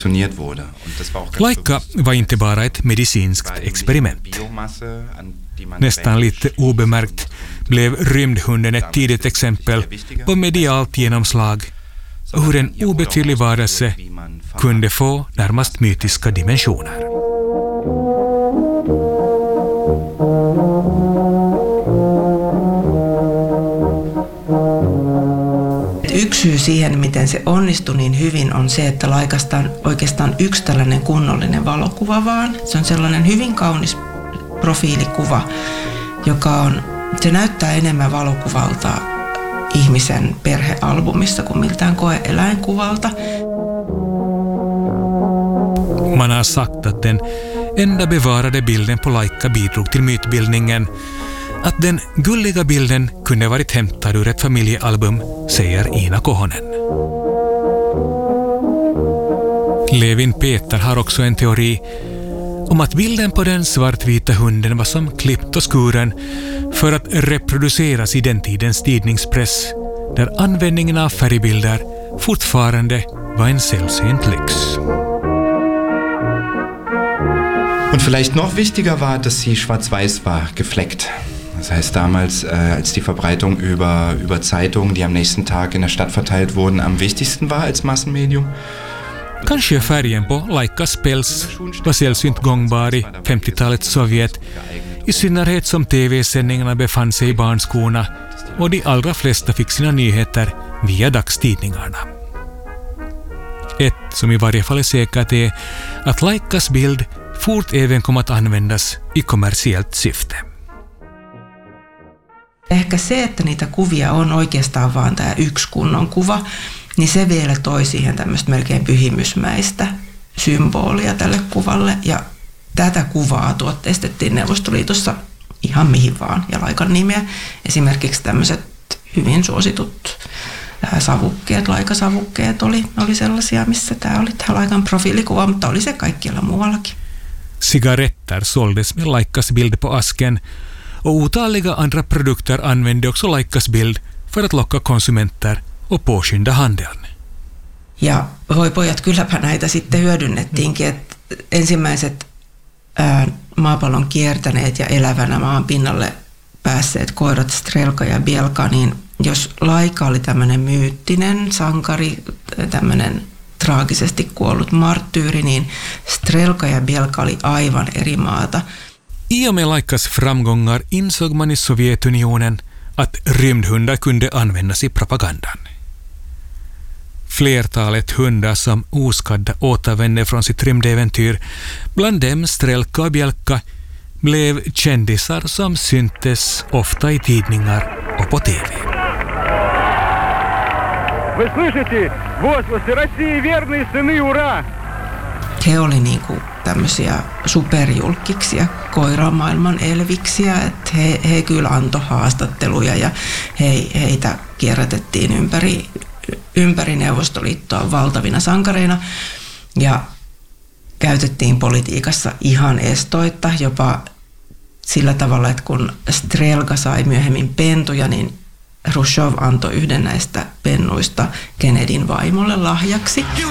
Laika var inte bara ett medicinskt experiment. Nästan lite obemärkt blev rymdhunden ett tidigt exempel på medialt genomslag och hur en obetydlig varelse kunde få närmast mytiska dimensioner. Yksi syy siihen, miten se onnistui niin hyvin, on se, että Laikasta on oikeastaan yksi tällainen kunnollinen valokuva vaan. Se on sellainen hyvin kaunis profiilikuva, se näyttää enemmän valokuvalta ihmisen perhealbumissa kuin miltään koe-eläinkuvalta. Man har sagt att den enda bevarade bilden på Laika bidrog till mytbildningen. Att den gulliga bilden kunde varit hämtad ur ett familjealbum, säger Ina Kohonen. Levin Peter har också en teori om att bilden på den svartvita hunden var som klippt och skuren för att reproduceras i den tidens tidningspress, där användningen av färgbilder fortfarande var en sällsynt lyx. Und vielleicht noch wichtiger war, dass sie schwarz-weiß war, gefleckt. Das heißt, damals, als die Verbreitung über Zeitungen, die am nächsten Tag in der Stadt verteilt wurden, am wichtigsten war als Massenmedium. Kanske färgen på Laikas päls var sällsynt gångbar i 50-talets Sovjet, i synnerhet som tv-sändningarna befann sig i barnskorna och de allra flesta fick sina nyheter via dagstidningarna. Ett som i varje fall är säkert är att Laikas bild fort även kom att användas i kommersiellt syfte. Ehkä se, että niitä kuvia on oikeastaan vaan tämä yksi kunnon kuva, niin se vielä toi siihen tämmöistä melkein pyhimysmäistä symbolia tälle kuvalle. Ja tätä kuvaa tuotteistettiin Neuvostoliitossa ihan mihin vaan ja Laikan nimeä. Esimerkiksi tämmöiset hyvin suositut savukkeet, Laika-savukkeet oli sellaisia, missä tämä oli tämä Laikan profiilikuva, mutta oli se kaikkialla muuallakin. Cigaretter såldes med Laikas bild på asken och otaliga andra produkter använde också Laikas bild för att locka konsumenter och påskynda handeln. Ja voi pojat, kylläpä näitä sitten hyödynnettiinkin, että ensimmäiset maapallon kiertäneet ja elävänä maan pinnalle päässeet koirat Strelka ja Bielka, niin jos Laika oli tämmöinen myyttinen sankari, tämmöinen traagisesti kuollut marttyyri, niin Strelka ja Bielka oli aivan eri maata. I och med Laikas framgångar insåg man i Sovjetunionen att rymdhundar kunde användas i propagandan. Flertalet hundar som oskadda återvände från sitt rymdäventyr, bland dem Strelka och Bielka, blev kändisar som syntes ofta i tidningar och på TV. Вы слышите? Возгласы России верные сыны, ура! He oli niinku tämmöisiä superjulkkiksia, koiramaailman elviksiä, että he kyllä antoi haastatteluja ja heitä kierrätettiin ympäri Neuvostoliittoa valtavina sankareina ja käytettiin politiikassa ihan estoitta, jopa sillä tavalla, että kun Strelka sai myöhemmin pentuja, niin Hrushchev antoi yhden näistä pennuista Kennedyn vaimolle lahjaksi.